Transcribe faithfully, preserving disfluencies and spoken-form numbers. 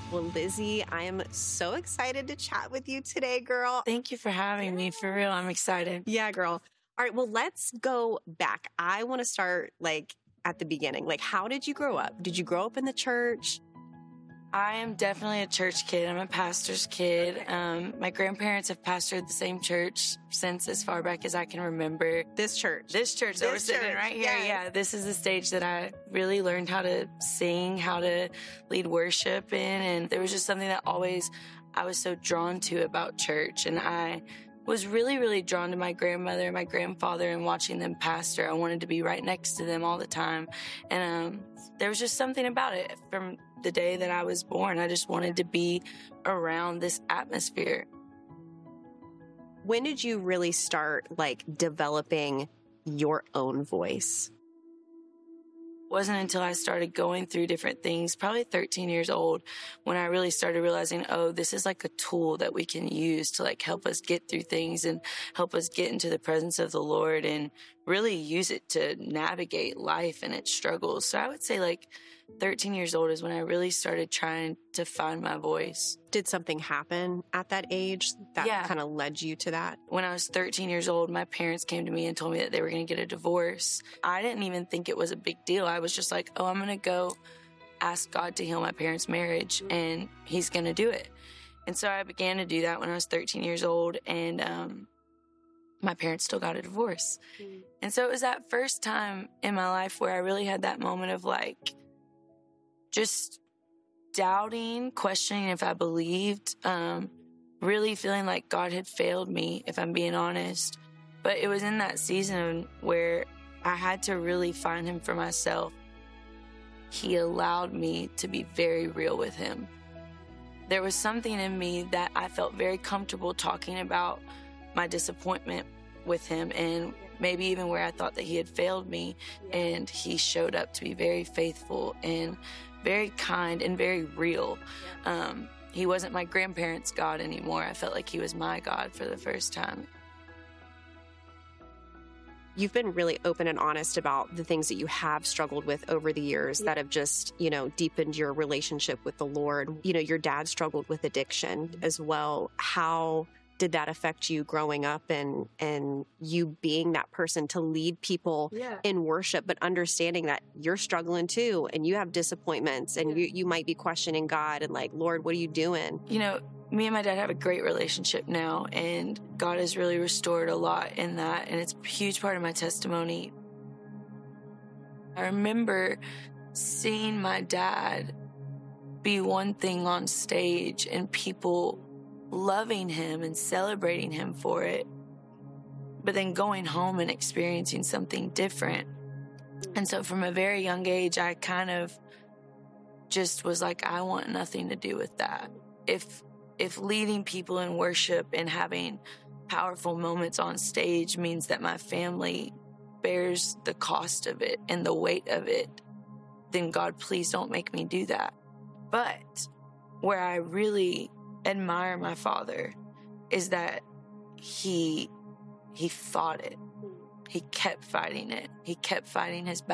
Well, Lizzie, I am so excited to chat with you today, girl. Thank you for having me. For real, I'm excited. Yeah, girl. All right, well, let's go back. I want to start like at the beginning. Like, how did you grow up? Did you grow up in the church? I am definitely a church kid. I'm a pastor's kid. Um, my grandparents have pastored the same church since as far back as I can remember. This church. This church that This we're sitting church, right here. yes. Yeah, this is the stage that I really learned how to sing, how to lead worship in. And there was just something that always I was so drawn to about church. And I was really, really drawn to my grandmother and my grandfather and watching them pastor. I wanted to be right next to them all the time. And um, there was just something about it from the day that I was born. I just wanted to be around this atmosphere. When did you really start like developing your own voice? Wasn't until I started going through different things, probably thirteen years old, when I really started realizing, oh, this is like a tool that we can use to like help us get through things and help us get into the presence of the Lord and really use it to navigate life and its struggles. So I would say like thirteen years old is when I really started trying to find my voice. Did something happen at that age that Yeah. kind of led you to that? When I was thirteen years old, my parents came to me and told me that they were going to get a divorce. I didn't even think it was a big deal. I was just like, oh, I'm going to go ask God to heal my parents' marriage, and he's going to do it. And so I began to do that when I was thirteen years old, and um, my parents still got a divorce. Mm. And so it was that first time in my life where I really had that moment of like, just doubting, questioning if I believed, um, really feeling like God had failed me, if I'm being honest. But it was in that season where I had to really find him for myself. He allowed me to be very real with him. There was something in me that I felt very comfortable talking about my disappointment with him, and maybe even where I thought that he had failed me. And he showed up to be very faithful and very kind and very real. Um, he wasn't my grandparents' God anymore. I felt like he was my God for the first time. You've been really open and honest about the things that you have struggled with over the years, yeah, that have just, you know, deepened your relationship with the Lord. You know, your dad struggled with addiction as well. How did that affect you growing up and and you being that person to lead people yeah. in worship, but understanding that you're struggling too and you have disappointments and yeah. you, you might be questioning God and like, Lord, what are you doing? You know, me and my dad have a great relationship now, and God has really restored a lot in that, and it's a huge part of my testimony. I remember seeing my dad be one thing on stage and people loving him and celebrating him for it, but then going home and experiencing something different. And so from a very young age, I kind of just was like, I want nothing to do with that. If if leading people in worship and having powerful moments on stage means that my family bears the cost of it and the weight of it, then God, please don't make me do that. But where I really admire my father is that he he fought it. He kept fighting it. He kept fighting his battle.